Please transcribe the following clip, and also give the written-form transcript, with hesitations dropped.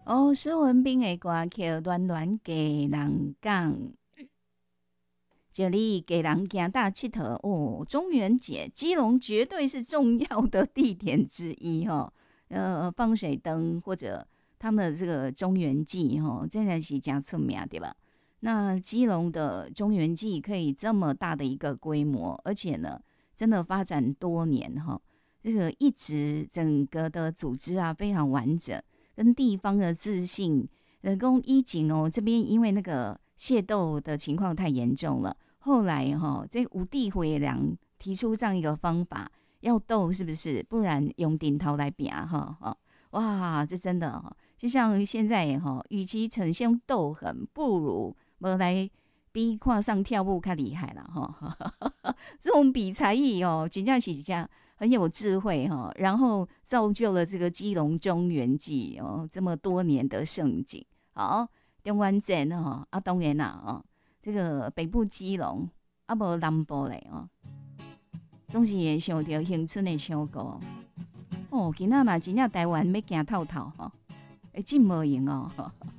哦，施文彬的歌曲暖暖给人讲，这里给人行大佚佗哦。中元节，基隆绝对是重要的地点之一哈、放水灯或者他们的这个中元祭哈，真的是讲出名对吧？那基隆的中元祭可以这么大的一个规模，而且呢，真的发展多年哈，这个一直整个的组织啊非常完整。跟地方的自信，公一警哦这边因为那个械斗的情况太严重了，后来这五地回良提出这样一个方法，要斗是不是？不然用顶头来比哇，这真的就像现在与其呈现斗狠，不如没来比跨上跳舞较厉害了这种比才艺真正是这样。很有智慧然后造就了这个基隆中元祭这么多年的盛景。好，中元节当然啦这个北部基隆无南部嘞总是会想到恒春的唱歌今仔若真正台湾要行透透会真无用